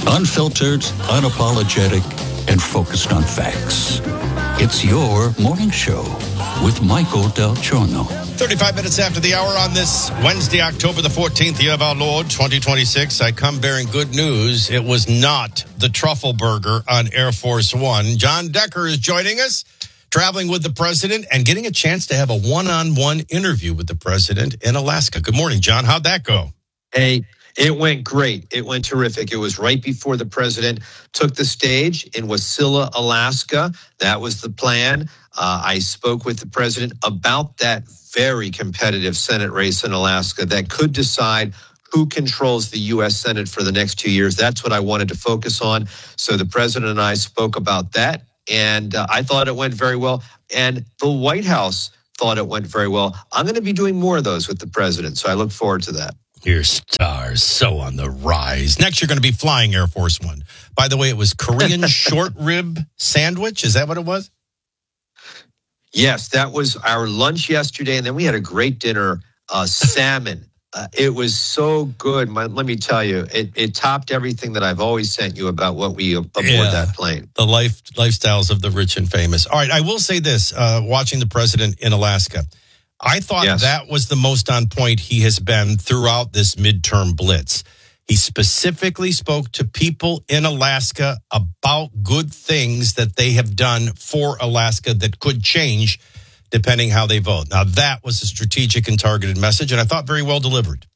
Unfiltered, unapologetic, and focused on facts. It's your morning show with Michael Del Giorno. 35 minutes after the hour on this Wednesday, October the 14th, year of our Lord, 2026. I come bearing good news. It was not the truffle burger on Air Force One. John Decker is joining us, traveling with the president and getting a chance to have a one-on-one interview with the president in Alaska. Good morning, John. How'd that go? Hey, it went great. It went terrific. It was right before the president took the stage in Wasilla, Alaska. That was the plan. I spoke with the president about that very competitive Senate race in Alaska that could decide who controls the U.S. Senate for the next 2 years. That's what I wanted to focus on. So the president and I spoke about that, and I thought it went very well. And the White House thought it went very well. I'm going to be doing more of those with the president, so I look forward to that. Your stars so on the rise. Next, you're going to be flying Air Force One. By the way, it was Korean short rib sandwich. Is that what it was? Yes, that was our lunch yesterday, and then we had a great dinner, salmon. It was so good. Let me tell you, it topped everything that I've always sent you about what we aboard that plane. The lifestyles of the rich and famous. All right, I will say this, watching the president in Alaska, I thought that was the most on point he has been throughout this midterm blitz. He specifically spoke to people in Alaska about good things that they have done for Alaska that could change depending how they vote. Now, that was a strategic and targeted message, and I thought very well delivered.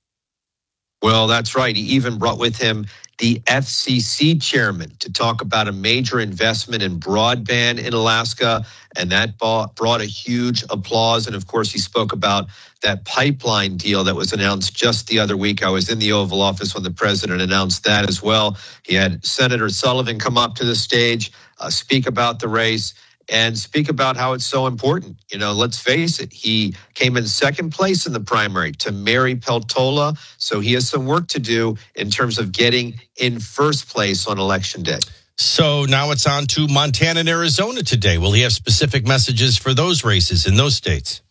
Well, that's right. He even brought with him the FCC chairman to talk about a major investment in broadband in Alaska, and that brought a huge applause. And, of course, he spoke about that pipeline deal that was announced just the other week. I was in the Oval Office when the president announced that as well. He had Senator Sullivan come up to the stage, speak about the race, and speak about how it's so important. You know, let's face it, he came in second place in the primary to Mary Peltola, so he has some work to do in terms of getting in first place on Election Day. So now it's on to Montana and Arizona today. Will he have specific messages for those races in those states?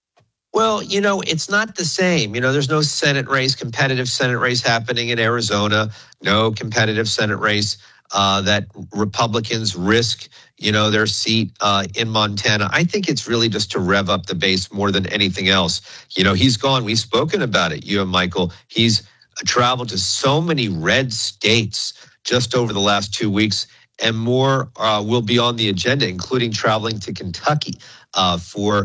Well, you know, it's not the same. You know, there's no competitive Senate race happening in Arizona, no competitive Senate race that Republicans risk, you know, their seat in Montana. I think it's really just to rev up the base more than anything else. You know, he's gone. We've spoken about it, you and Michael. He's traveled to so many red states just over the last 2 weeks, and more will be on the agenda, including traveling to Kentucky for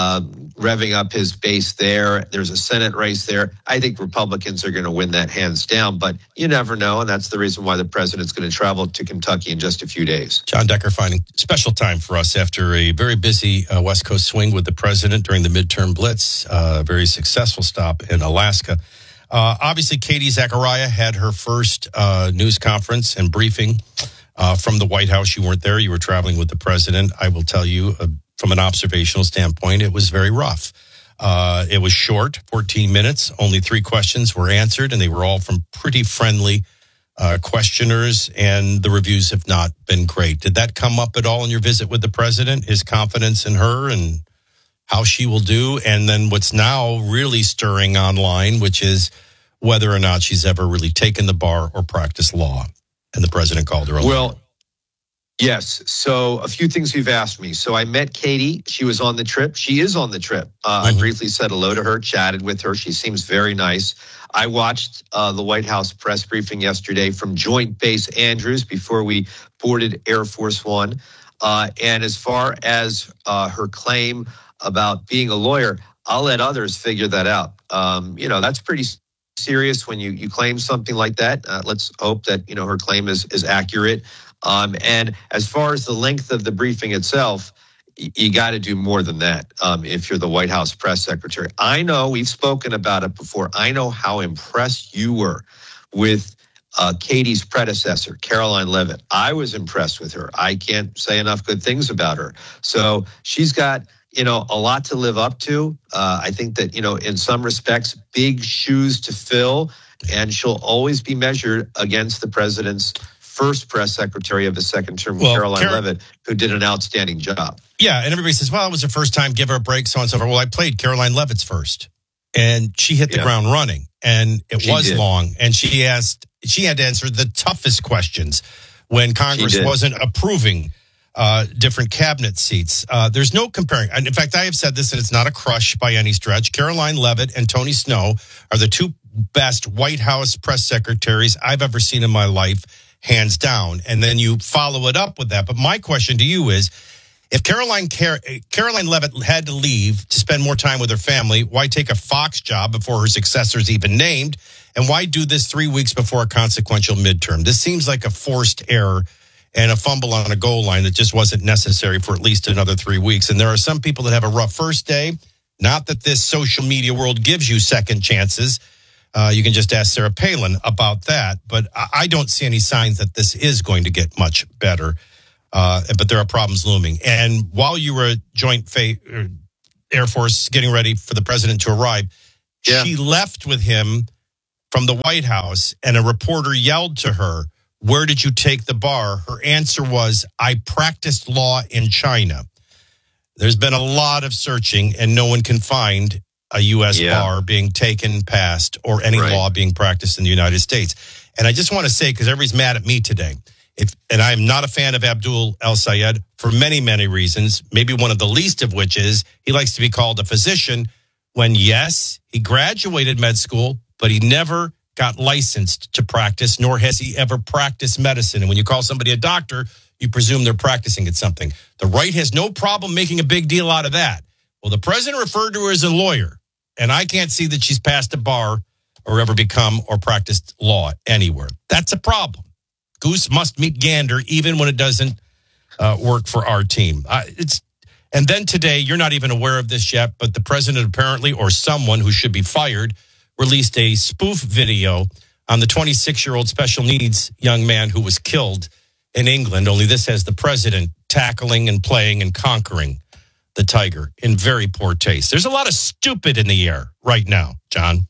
revving up his base there. There's a Senate race there. I think Republicans are going to win that hands down, but you never know, and that's the reason why the president's going to travel to Kentucky in just a few days. John Decker finding special time for us after a very busy West Coast swing with the president during the midterm blitz, a very successful stop in Alaska. Obviously, Katie Zachariah had her first news conference and briefing from the White House. You weren't there. You were traveling with the president. I will tell you, from an observational standpoint, it was very rough. It was short, 14 minutes. Only 3 questions were answered, and they were all from pretty friendly questioners, and the reviews have not been great. Did that come up at all in your visit with the president, his confidence in her and how she will do? And then what's now really stirring online, which is whether or not she's ever really taken the bar or practiced law. And the president called her a liar. Yes. So a few things you've asked me. So I met Katie. She was on the trip. She is on the trip. I briefly said hello to her, chatted with her. She seems very nice. I watched the White House press briefing yesterday from Joint Base Andrews before we boarded Air Force One. And as far as her claim about being a lawyer, I'll let others figure that out. You know, that's pretty serious when you claim something like that. Let's hope that, you know, her claim is accurate. And as far as the length of the briefing itself, you got to do more than that if you're the White House press secretary. I know we've spoken about it before. I know how impressed you were with Katie's predecessor, Caroline Leavitt. I was impressed with her. I can't say enough good things about her. So she's got, you know, a lot to live up to. I think that, you know, in some respects, big shoes to fill, and she'll always be measured against the president's first press secretary of the second term, Caroline Leavitt, who did an outstanding job. Yeah, and everybody says, well, it was her first time, give her a break, so on and so forth. Well, I played Caroline Leavitt's first. And she hit the ground running, and it was long. And she had to answer the toughest questions when Congress wasn't approving different cabinet seats. There's no comparing. And in fact, I have said this, and it's not a crush by any stretch. Caroline Leavitt and Tony Snow are the two best White House press secretaries I've ever seen in my life, hands down. And then you follow it up with that. But my question to you is, if Caroline Leavitt had to leave to spend more time with her family, why take a Fox job before her successor's even named? And why do this 3 weeks before a consequential midterm? This seems like a forced error and a fumble on a goal line that just wasn't necessary for at least another 3 weeks. And there are some people that have a rough first day. Not that this social media world gives you second chances. You can just ask Sarah Palin about that. But I don't see any signs that this is going to get much better. But there are problems looming. And while you were at Joint Air Force getting ready for the president to arrive, she left with him from the White House, and a reporter yelled to her, "Where did you take the bar?" Her answer was, "I practiced law in China." There's been a lot of searching, and no one can find a U.S. bar being taken past or any law being practiced in the United States. And I just want to say, because everybody's mad at me today, and I'm not a fan of Abdul El-Sayed for many, many reasons, maybe one of the least of which is he likes to be called a physician when, yes, he graduated med school, but he never got licensed to practice, nor has he ever practiced medicine. And when you call somebody a doctor, you presume they're practicing at something. The right has no problem making a big deal out of that. Well, the president referred to her as a lawyer, and I can't see that she's passed a bar or ever become or practiced law anywhere. That's a problem. Goose must meet gander, even when it doesn't work for our team. And then today, you're not even aware of this yet, but the president apparently, or someone who should be fired, released a spoof video on the 26-year-old special needs young man who was killed in England. Only this has the president tackling and playing and conquering the tiger in very poor taste. There's a lot of stupid in the air right now, John.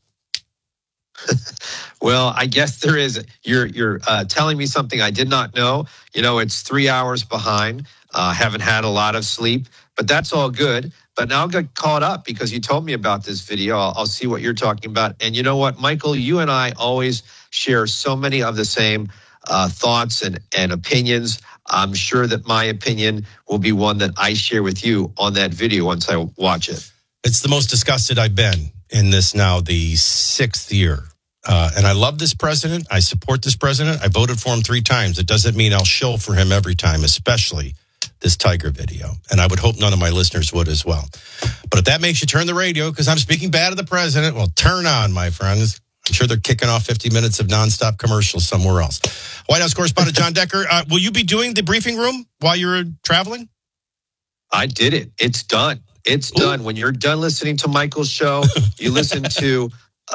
Well, I guess there is. You're telling me something I did not know. You know, it's 3 hours behind. Haven't had a lot of sleep, but that's all good. But now I'll get caught up because you told me about this video. I'll see what you're talking about. And you know what, Michael, you and I always share so many of the same thoughts and opinions. I'm sure that my opinion will be one that I share with you on that video once I watch it. It's the most disgusted I've been in this now, the 6th year. And I love this president. I support this president. I voted for him 3 times. It doesn't mean I'll shill for him every time, especially this tiger video. And I would hope none of my listeners would as well. But if that makes you turn the radio because I'm speaking bad of the president, well, turn on, my friends. I'm sure they're kicking off 50 minutes of nonstop commercials somewhere else. White House correspondent John Decker, will you be doing the briefing room while you're traveling? I did it. It's done. It's done. When you're done listening to Michael's show, you listen to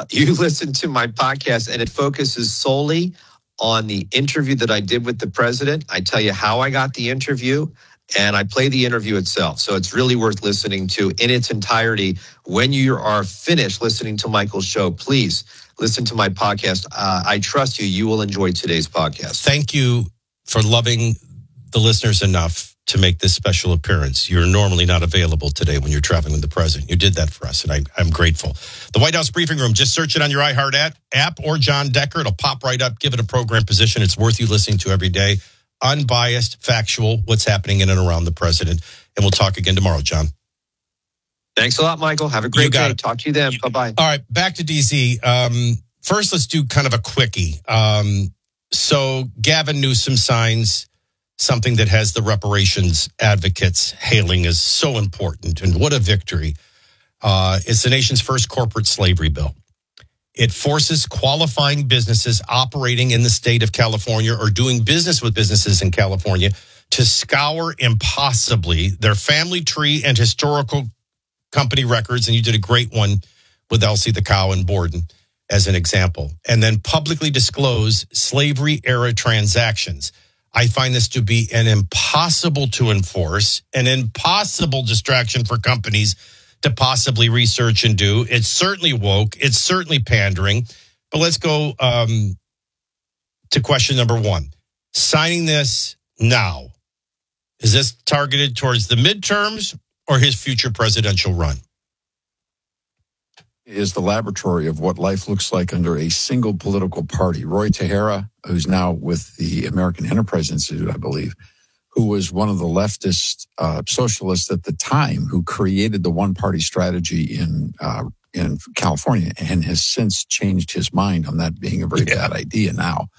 my podcast, and it focuses solely on the interview that I did with the president. I tell you how I got the interview, and I play the interview itself. So it's really worth listening to in its entirety. When you are finished listening to Michael's show, please listen to my podcast. I trust you. You will enjoy today's podcast. Thank you for loving the listeners enough to make this special appearance. You're normally not available today when you're traveling with the president. You did that for us, and I'm grateful. The White House Briefing Room, just search it on your iHeart app or John Decker. It'll pop right up. Give it a program position. It's worth you listening to every day. Unbiased, factual, what's happening in and around the president. And we'll talk again tomorrow, John. Thanks a lot, Michael. Have a great day. Talk to you then. Bye-bye. All right, back to D.C. First, let's do kind of a quickie. So Gavin Newsom signs something that has the reparations advocates hailing as so important. And what a victory. It's the nation's first corporate slavery bill. It forces qualifying businesses operating in the state of California or doing business with businesses in California to scour impossibly their family tree and historical company records. And you did a great one with Elsie the Cow and Borden as an example. And then publicly disclose slavery-era transactions. I find this to be an impossible to enforce, an impossible distraction for companies to possibly research and do. It's certainly woke. It's certainly pandering. But let's go to question number 1. Signing this now, is this targeted towards the midterms or his future presidential run? is the laboratory of what life looks like under a single political party. Roy Tejera, who's now with the American Enterprise Institute, I believe, who was one of the leftist socialists at the time, who created the one-party strategy in California, and has since changed his mind on that being a very bad idea now.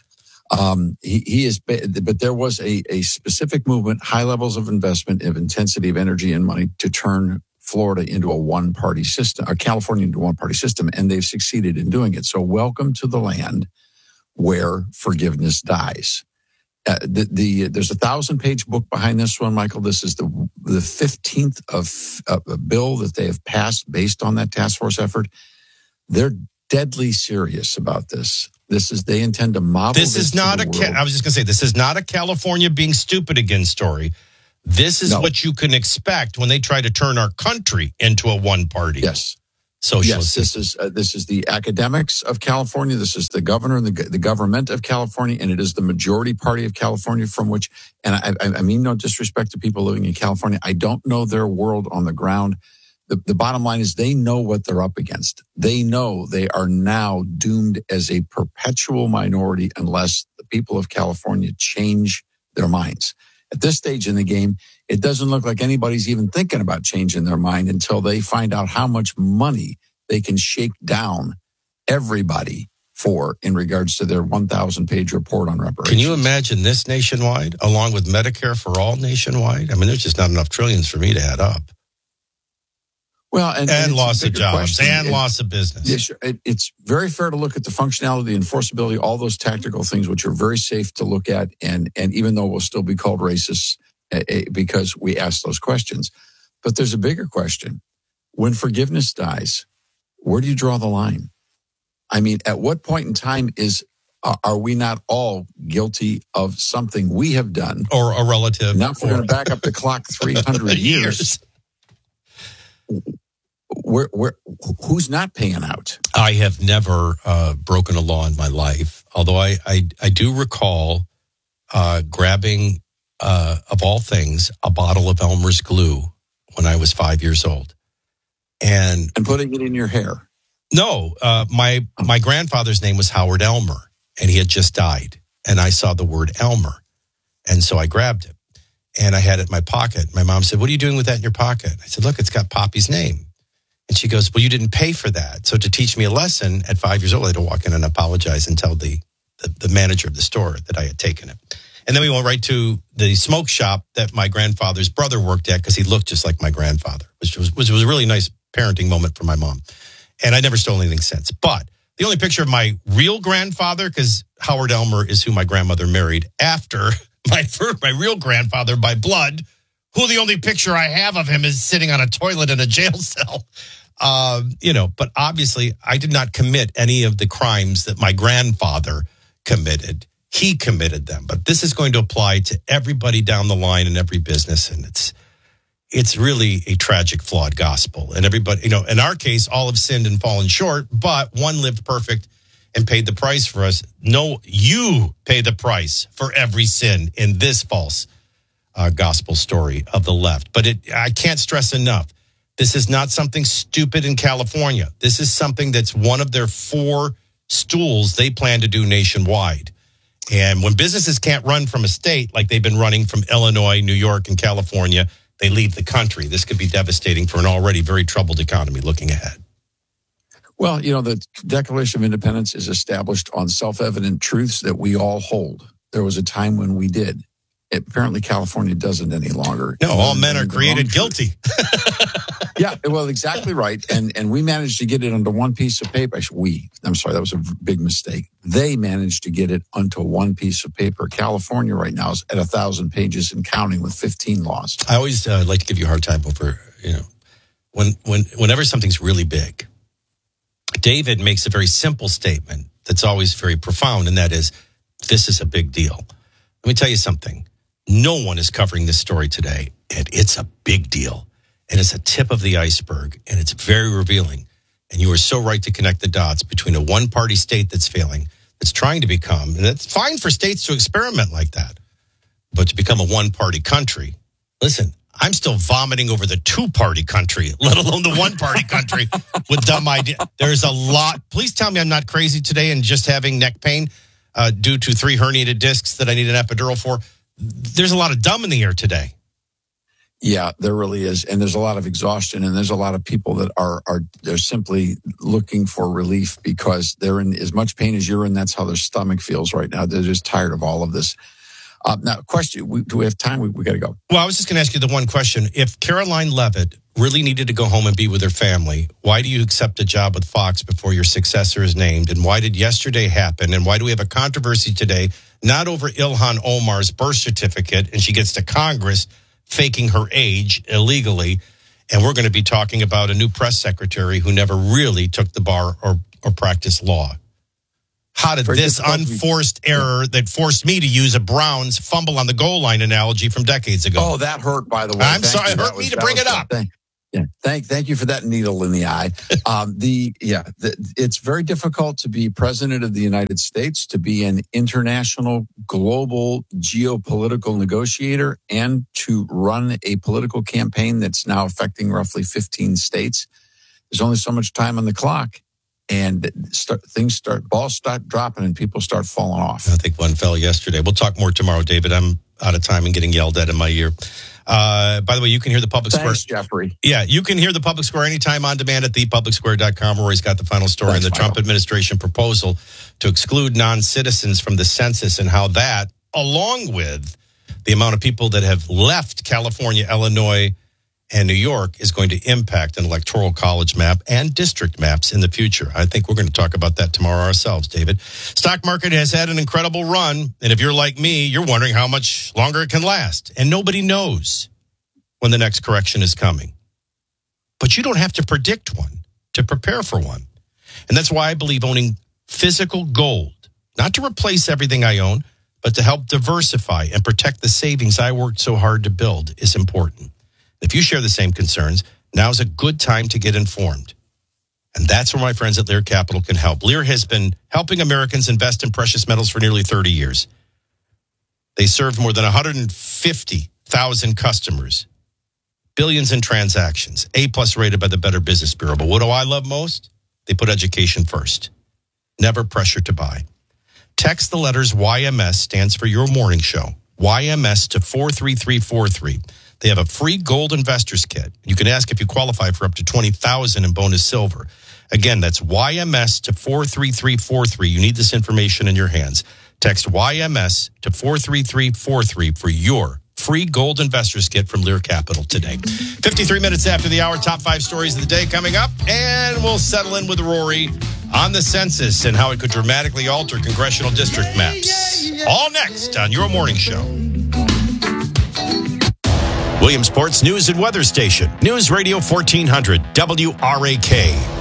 He is, but there was a specific movement, high levels of investment, of intensity of energy and money to turn Florida into a one-party system, or California into a one-party system, and they've succeeded in doing it. So welcome to the land where forgiveness dies. There's a 1,000-page book behind this one, Michael. This is the 15th of a bill that they have passed based on that task force effort. They're deadly serious about this. They intend to model this. This is not I was just going to say, this is not a California being stupid again story. This is what you can expect when they try to turn our country into a one-party socialist. Yes, this is the academics of California. This is the governor and the government of California, and it is the majority party of California from which, and I mean no disrespect to people living in California, I don't know their world on the ground. The bottom line is they know what they're up against. They know they are now doomed as a perpetual minority unless the people of California change their minds. At this stage in the game, it doesn't look like anybody's even thinking about changing their mind until they find out how much money they can shake down everybody for in regards to their 1,000-page report on reparations. Can you imagine this nationwide, along with Medicare for all nationwide? I mean, there's just not enough trillions for me to add up. Well, and loss of jobs and loss of business. Yeah, sure. It's very fair to look at the functionality, enforceability, all those tactical things, which are very safe to look at. And even though we'll still be called racist because we ask those questions. But there's a bigger question. When forgiveness dies, where do you draw the line? I mean, at what point in time are we not all guilty of something we have done? Or a relative. Now, if we're going to back up the clock 300 years. Who's not paying out? I have never broken a law in my life, although I do recall grabbing, of all things, a bottle of Elmer's glue when I was 5 years old. And putting it in your hair. No, my grandfather's name was Howard Elmer, and he had just died. And I saw the word Elmer, and so I grabbed it. And I had it in my pocket. My mom said, "What are you doing with that in your pocket?" I said, "Look, it's got Poppy's name." And she goes, "Well, you didn't pay for that." So to teach me a lesson at 5 years old, I had to walk in and apologize and tell the manager of the store that I had taken it. And then we went right to the smoke shop that my grandfather's brother worked at because he looked just like my grandfather, which was a really nice parenting moment for my mom. And I never stole anything since. But the only picture of my real grandfather, because Howard Elmer is who my grandmother married after my real grandfather by blood, who the only picture I have of him is sitting on a toilet in a jail cell. But obviously I did not commit any of the crimes that my grandfather committed. He committed them. But this is going to apply to everybody down the line in every business. And it's really a tragic, flawed gospel. And everybody, in our case, all have sinned and fallen short, but one lived perfect and paid the price for us. No, you pay the price for every sin in this false gospel story of the left. But I can't stress enough, this is not something stupid in California. This is something that's one of their 4 stools they plan to do nationwide. And when businesses can't run from a state like they've been running from Illinois, New York, and California, they leave the country. This could be devastating for an already very troubled economy looking ahead. Well, the Declaration of Independence is established on self-evident truths that we all hold. There was a time when we did. Apparently, California doesn't any longer. No, all men are created guilty. Yeah, well, exactly right. And we managed to get it onto one piece of paper. I'm sorry, that was a big mistake. They managed to get it onto one piece of paper. California right now is at 1,000 pages and counting with 15 laws. I always like to give you a hard time over, whenever something's really big. David makes a very simple statement that's always very profound, and that is, this is a big deal. Let me tell you something. No one is covering this story today, and it's a big deal. And it's a tip of the iceberg, and it's very revealing. And you are so right to connect the dots between a one-party state that's failing, that's trying to become, and it's fine for states to experiment like that, but to become a one-party country. Listen, I'm still vomiting over the two-party country, let alone the one-party country with dumb ideas. There's a lot. Please tell me I'm not crazy today and just having neck pain due to 3 herniated discs that I need an epidural for. There's a lot of dumb in the air today. Yeah, there really is. And there's a lot of exhaustion, and there's a lot of people that they're simply looking for relief because they're in as much pain as you're in. That's how their stomach feels right now. They're just tired of all of this. Now, question, do we have time? We got to go. Well, I was just going to ask you the one question. If Caroline Leavitt really needed to go home and be with her family, why do you accept a job with Fox before your successor is named? And why did yesterday happen? And why do we have a controversy today, not over Ilhan Omar's birth certificate, and she gets to Congress faking her age illegally? And we're going to be talking about a new press secretary who never really took the bar or practiced law. How did this unforced error that forced me to use a Browns fumble on the goal line analogy from decades ago? Oh, that hurt, by the way. I'm sorry. It hurt me to bring it up. Thank you for that needle in the eye. It's very difficult to be president of the United States, to be an international, global geopolitical negotiator, and to run a political campaign that's now affecting roughly 15 states. There's only so much time on the clock. And balls start dropping and people start falling off. I think one fell yesterday. We'll talk more tomorrow, David. I'm out of time and getting yelled at in my ear. By the way, you can hear the Public Square. Thanks, Jeffrey. Yeah, you can hear the Public Square anytime on demand at thepublicsquare.com. Rory's got the final story on the Trump administration proposal to exclude non-citizens from the census and how that, along with the amount of people that have left California, Illinois, and New York, is going to impact an electoral college map and district maps in the future. I think we're going to talk about that tomorrow ourselves, David. Stock market has had an incredible run. And if you're like me, you're wondering how much longer it can last. And nobody knows when the next correction is coming. But you don't have to predict one to prepare for one. And that's why I believe owning physical gold, not to replace everything I own, but to help diversify and protect the savings I worked so hard to build, is important. If you share the same concerns, now's a good time to get informed. And that's where my friends at Lear Capital can help. Lear has been helping Americans invest in precious metals for nearly 30 years. They served more than 150,000 customers, billions in transactions, A+ rated by the Better Business Bureau. But what do I love most? They put education first. Never pressure to buy. Text the letters YMS, stands for Your Morning Show, YMS to 43343. They have a free gold investors kit. You can ask if you qualify for up to $20,000 in bonus silver. Again, that's YMS to 43343. You need this information in your hands. Text YMS to 43343 for your free gold investors kit from Lear Capital today. 53 minutes after the hour, top 5 stories of the day coming up. And we'll settle in with Rory on the census and how it could dramatically alter congressional district maps. All next on Your Morning Show. Williamsport's News and Weather Station. News Radio 1400 WRAK.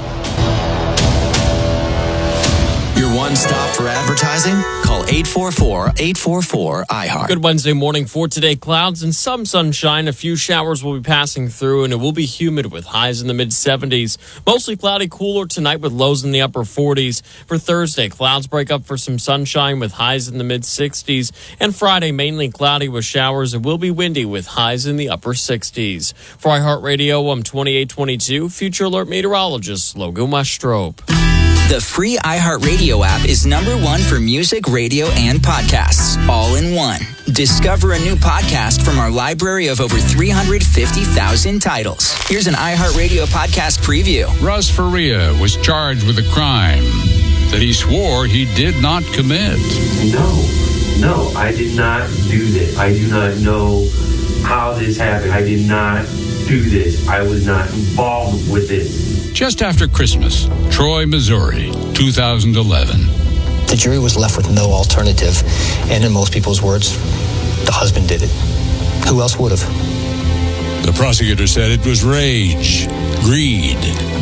Your one stop for advertising? Call 844-844-IHEART. Good Wednesday morning for today. Clouds and some sunshine. A few showers will be passing through, and it will be humid with highs in the mid-70s. Mostly cloudy, cooler tonight with lows in the upper 40s. For Thursday, clouds break up for some sunshine with highs in the mid-60s. And Friday, mainly cloudy with showers. It will be windy with highs in the upper 60s. For iHeartRadio, I'm 2822 Future Alert meteorologist Logan Westrop. The free iHeartRadio app is #1 for music, radio, and podcasts, all in one. Discover a new podcast from our library of over 350,000 titles. Here's an iHeartRadio podcast preview. Russ Faria was charged with a crime that he swore he did not commit. No, I did not do this. I do not know how this happened. I did not do this. I was not involved with this. Just after Christmas, Troy, Missouri, 2011. The jury was left with no alternative, and in most people's words, the husband did it. Who else would have? The prosecutor said it was rage, greed.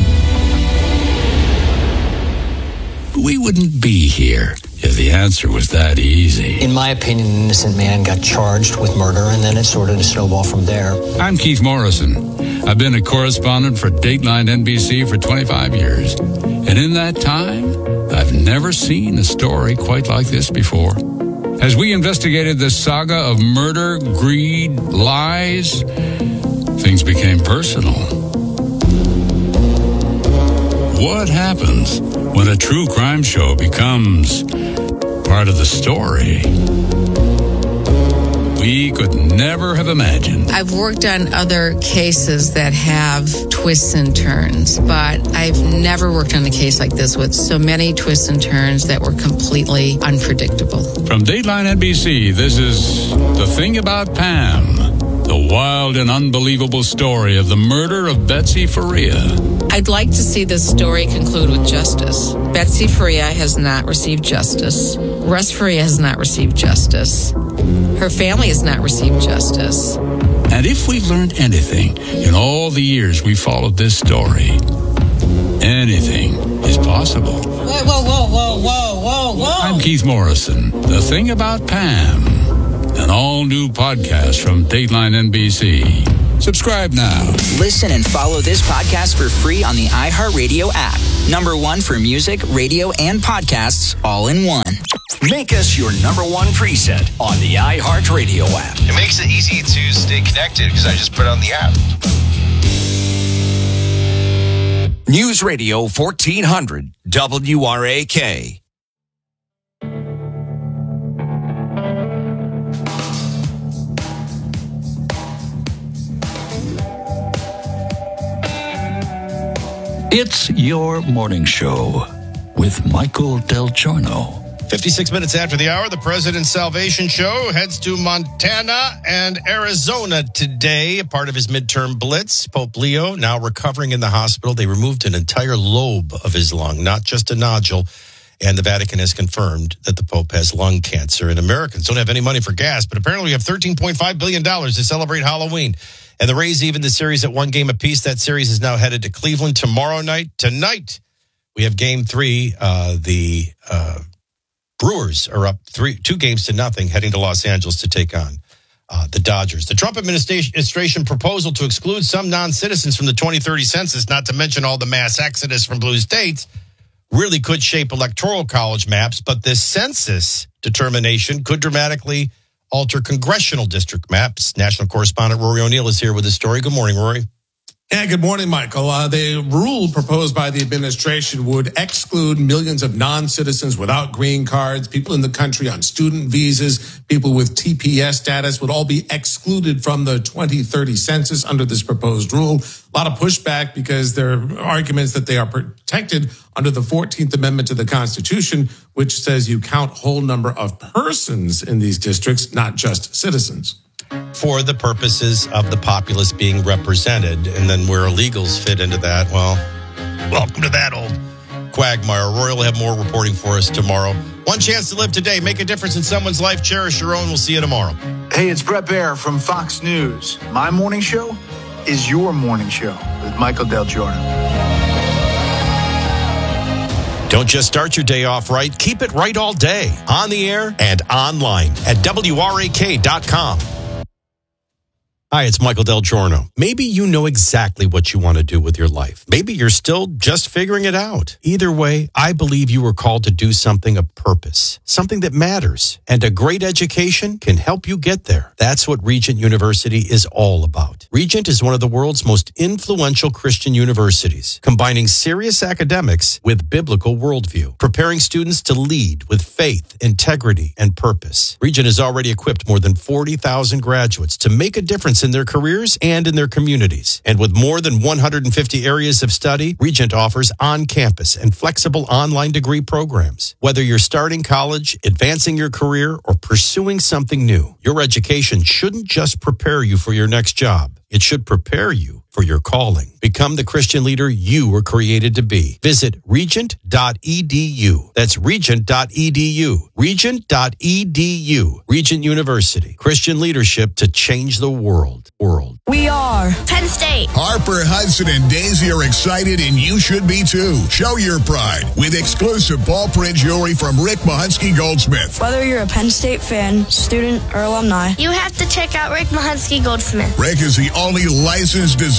We wouldn't be here if the answer was that easy. In my opinion, an innocent man got charged with murder, and then it started to snowball from there. I'm Keith Morrison. I've been a correspondent for Dateline NBC for 25 years. And in that time, I've never seen a story quite like this before. As we investigated the saga of murder, greed, lies, things became personal. What happens when a true crime show becomes part of the story? We could never have imagined. I've worked on other cases that have twists and turns, but I've never worked on a case like this with so many twists and turns that were completely unpredictable. From Dateline NBC, this is The Thing About Pam, the wild and unbelievable story of the murder of Betsy Faria. I'd like to see this story conclude with justice. Betsy Faria has not received justice. Russ Faria has not received justice. Her family has not received justice. And if we've learned anything in all the years we followed this story, anything is possible. Whoa. I'm Keith Morrison. The Thing About Pam, an all-new podcast from Dateline NBC. Subscribe now. Listen and follow this podcast for free on the iHeartRadio app. Number one for music, radio, and podcasts all in one. Make us your number one preset on the iHeartRadio app. It makes it easy to stay connected because I just put it on the app. News Radio 1400 WRAK. It's your morning show with Michael Del Giorno. 56 minutes after the hour, the President's Salvation Show heads to Montana and Arizona today, a part of his midterm blitz. Pope Leo now recovering in the hospital. They removed an entire lobe of his lung, not just a nodule. And the Vatican has confirmed that the Pope has lung cancer. And Americans don't have any money for gas, but apparently we have $13.5 billion to celebrate Halloween. And the Rays even the series at one game apiece. That series is now headed to Cleveland tomorrow night. Tonight, we have Game 3. The Brewers are up 2-0, heading to Los Angeles to take on the Dodgers. The Trump administration proposal to exclude some non-citizens from the 2030 census, not to mention all the mass exodus from blue states, really could shape electoral college maps. But this census determination could dramatically alter congressional district maps. National correspondent Rory O'Neill is here with the story. Good morning, Rory. Yeah, good morning, Michael. The rule proposed by the administration would exclude millions of non-citizens without green cards, people in the country on student visas, people with TPS status would all be excluded from the 2030 census under this proposed rule. A lot of pushback because there are arguments that they are protected under the 14th Amendment to the Constitution, which says you count whole number of persons in these districts, not just citizens. For the purposes of the populace being represented, and then where illegals fit into that, well, welcome to that old quagmire. Roy will have more reporting for us tomorrow. One chance to live today. Make a difference in someone's life. Cherish your own. We'll see you tomorrow. Hey, it's Brett Baer from Fox News. My morning show is your morning show with Michael Del Giorno. Don't just start your day off right. Keep it right all day. On the air and online at WRAK.com. Hi, it's Michael Del Giorno. Maybe you know exactly what you want to do with your life. Maybe you're still just figuring it out. Either way, I believe you were called to do something of purpose, something that matters, and a great education can help you get there. That's what Regent University is all about. Regent is one of the world's most influential Christian universities, combining serious academics with biblical worldview, preparing students to lead with faith, integrity, and purpose. Regent has already equipped more than 40,000 graduates to make a difference in their careers and in their communities. And with more than 150 areas of study, Regent offers on-campus and flexible online degree programs. Whether you're starting college, advancing your career, or pursuing something new, your education shouldn't just prepare you for your next job. It should prepare you for your calling. Become the Christian leader you were created to be. Visit regent.edu. That's regent.edu. Regent.edu. Regent University. Christian leadership to change the world. We are Penn State. Harper, Hudson, and Daisy are excited, and you should be too. Show your pride with exclusive ball print jewelry from Rick Mahunsky Goldsmith. Whether you're a Penn State fan, student, or alumni, you have to check out Rick Mahunsky Goldsmith. Rick is the only licensed designer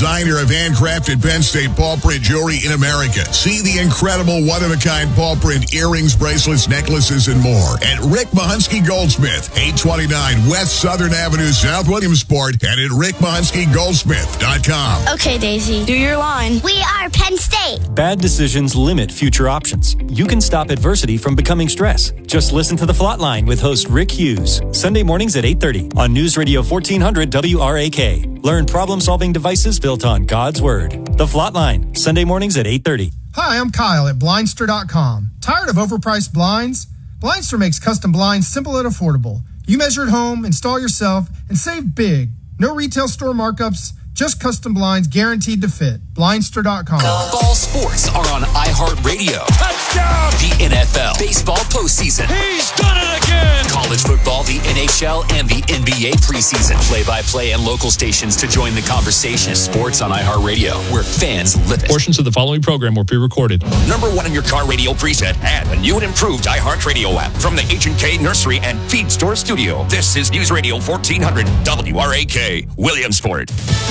designer of handcrafted Penn State ball print jewelry in America. See the incredible one-of-a-kind ball print earrings, bracelets, necklaces, and more at Rick Mahonsky Goldsmith, 829 West Southern Avenue, South Williamsport, and at rickmahonskygoldsmith.com. Okay, Daisy, do your line. We are Penn State. Bad decisions limit future options. You can stop adversity from becoming stress. Just listen to The Flatline with host Rick Hughes. Sunday mornings at 8:30 on News Radio 1400 WRAK. Learn problem-solving devices built on God's Word. The Flatline, Sunday mornings at 8:30. Hi, I'm Kyle at Blindster.com. Tired of overpriced blinds? Blindster makes custom blinds simple and affordable. You measure at home, install yourself, and save big. No retail store markups, just custom blinds guaranteed to fit. Blindster.com. Ball sports are on iHeartRadio. Touchdown! The NFL, baseball postseason. He's done it again! College football, the NHL, and the NBA preseason. Play-by-play and local stations to join the conversation. Sports on iHeartRadio, where fans live it. Portions of the following program were pre-recorded. Number one in your car radio preset and a new and improved iHeartRadio app from the H&K Nursery and Feed Store Studio. This is News Radio 1400 WRAK, Williamsport.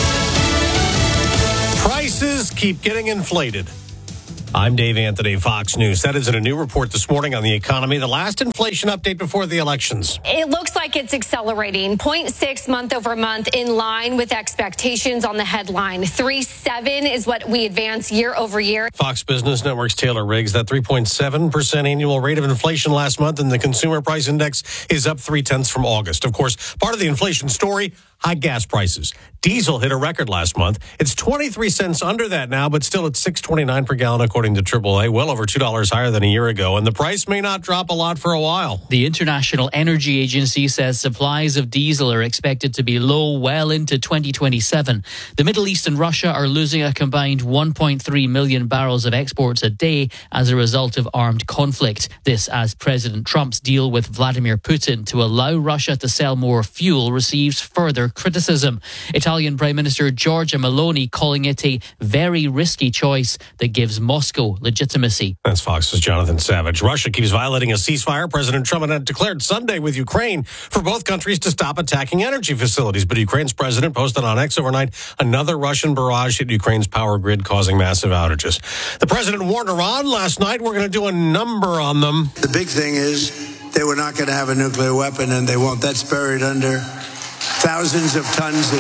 Prices keep getting inflated. I'm Dave Anthony, Fox News. That is in a new report this morning on the economy, the last inflation update before the elections. It looks like it's accelerating. 0.6 month over month, in line with expectations on the headline. 3.7 is what we advance year over year. Fox Business Network's Taylor Riggs, that 3.7% annual rate of inflation last month, and the consumer price index is up 0.3 from August. Of course, part of the inflation story, high gas prices. Diesel hit a record last month. It's 23 cents under that now, but still at $6.29 per gallon, according to AAA, well over $2 higher than a year ago. And the price may not drop a lot for a while. The International Energy Agency says supplies of diesel are expected to be low well into 2027. The Middle East and Russia are losing a combined 1.3 million barrels of exports a day as a result of armed conflict. This as President Trump's deal with Vladimir Putin to allow Russia to sell more fuel receives further criticism. Italian Prime Minister Giorgia Meloni calling it a very risky choice that gives Moscow legitimacy. That's Fox's Jonathan Savage. Russia keeps violating a ceasefire President Trump had declared Sunday with Ukraine for both countries to stop attacking energy facilities. But Ukraine's president posted on X overnight another Russian barrage hit Ukraine's power grid, causing massive outages. The president warned Iran last night, we're going to do a number on them. The big thing is they were not going to have a nuclear weapon, and they won't. That's buried under thousands of tons of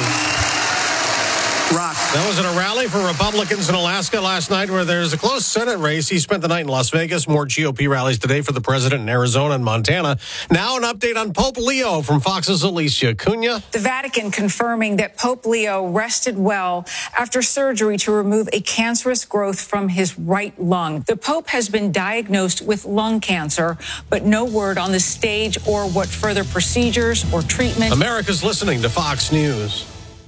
rock. That was at a rally for Republicans in Alaska last night where there's a close Senate race. He spent the night in Las Vegas. More GOP rallies today for the president in Arizona and Montana. Now an update on Pope Leo from Fox's Alicia Cunha. The Vatican confirming that Pope Leo rested well after surgery to remove a cancerous growth from his right lung. The Pope has been diagnosed with lung cancer, but no word on the stage or what further procedures or treatment. America's listening to Fox News.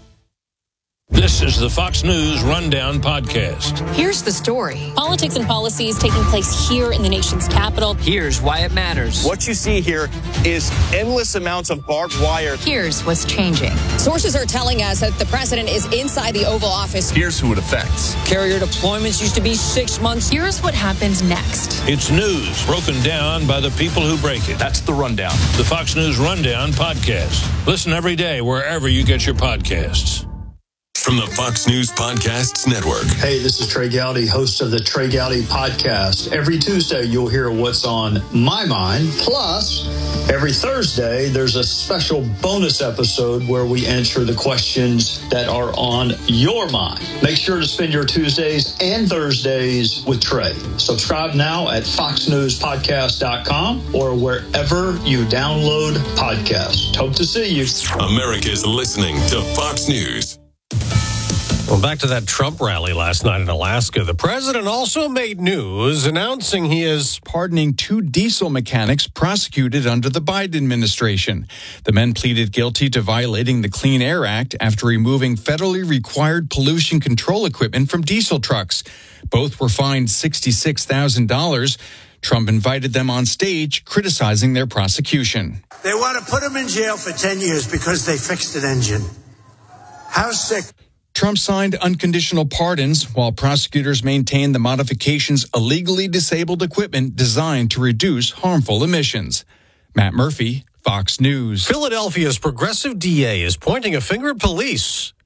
This is the Fox News Rundown Podcast. Here's the story. Politics and policies taking place here in the nation's capital. Here's why it matters. What you see here is endless amounts of barbed wire. Here's what's changing. Sources are telling us that the president is inside the Oval Office. Here's who it affects. Carrier deployments used to be 6 months. Here's what happens next. It's news broken down by the people who break it. That's the Rundown. The Fox News Rundown Podcast. Listen every day wherever you get your podcasts. From the Fox News Podcasts Network. Hey, this is Trey Gowdy, host of the Trey Gowdy Podcast. Every Tuesday, you'll hear what's on my mind. Plus, every Thursday, there's a special bonus episode where we answer the questions that are on your mind. Make sure to spend your Tuesdays and Thursdays with Trey. Subscribe now at foxnewspodcast.com or wherever you download podcasts. Hope to see you. America's listening to Fox News. Well, back to that Trump rally last night in Alaska. The president also made news announcing he is pardoning 2 diesel mechanics prosecuted under the Biden administration. The men pleaded guilty to violating the Clean Air Act after removing federally required pollution control equipment from diesel trucks. Both were fined $66,000. Trump invited them on stage, criticizing their prosecution. They want to put them in jail for 10 years because they fixed an engine. How sick. Trump signed unconditional pardons while prosecutors maintain the modifications illegally disabled equipment designed to reduce harmful emissions. Matt Murphy, Fox News. Philadelphia's progressive DA is pointing a finger at police.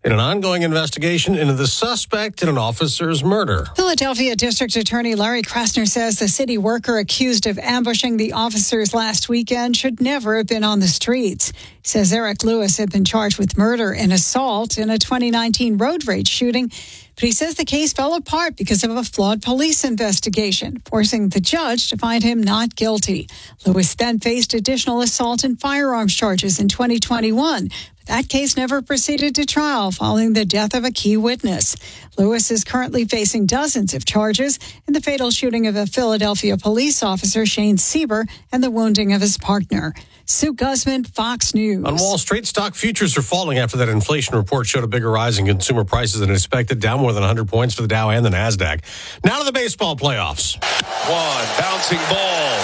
in an ongoing investigation into the suspect in an officer's murder. Philadelphia District Attorney Larry Krasner says the city worker accused of ambushing the officers last weekend should never have been on the streets. He says Eric Lewis had been charged with murder and assault in a 2019 road rage shooting. But he says the case fell apart because of a flawed police investigation, forcing the judge to find him not guilty. Lewis then faced additional assault and firearms charges in 2021. But that case never proceeded to trial following the death of a key witness. Lewis is currently facing dozens of charges in the fatal shooting of a Philadelphia police officer, Shane Sieber, and the wounding of his partner. Sue Guzman, Fox News. On Wall Street, stock futures are falling after that inflation report showed a bigger rise in consumer prices than expected, down more than 100 points for the Dow and the NASDAQ. Now to the baseball playoffs. One bouncing ball.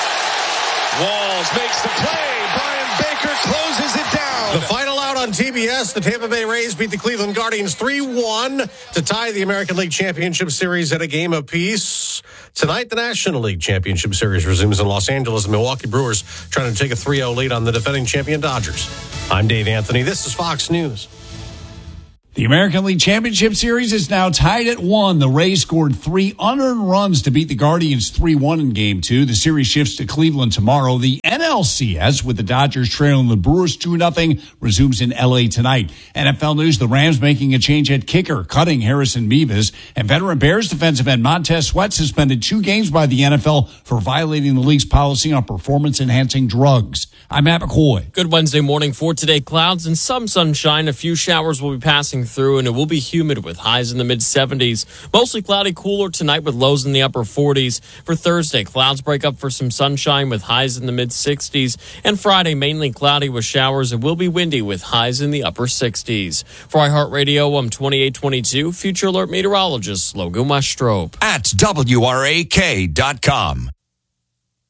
Walls makes the play. Brian Baker closes it down. The final out on TBS, the Tampa Bay Rays beat the Cleveland Guardians 3-1 to tie the American League Championship Series at a game apiece. Tonight, the National League Championship Series resumes in Los Angeles. The Milwaukee Brewers trying to take a 3-0 lead on the defending champion Dodgers. I'm Dave Anthony. This is Fox News. The American League Championship Series is now tied at 1. The Rays scored 3 unearned runs to beat the Guardians 3-1 in Game 2. The series shifts to Cleveland tomorrow. The NLCS, with the Dodgers trailing the Brewers 2-0, resumes in L.A. tonight. NFL news, the Rams making a change at kicker, cutting Harrison Mevis. And veteran Bears defensive end Montez Sweat suspended 2 games by the NFL for violating the league's policy on performance-enhancing drugs. I'm Matt McCoy. Good Wednesday morning. For today, clouds and some sunshine. A few showers will be passing through, and it will be humid with highs in the mid-70s. Mostly cloudy, cooler tonight with lows in the upper 40s. For Thursday, clouds break up for some sunshine with highs in the mid-60s. And Friday, mainly cloudy with showers. It will be windy with highs in the upper 60s. For iHeartRadio, I'm 2822 Future Alert meteorologist Logan Westrop. At WRAK.com.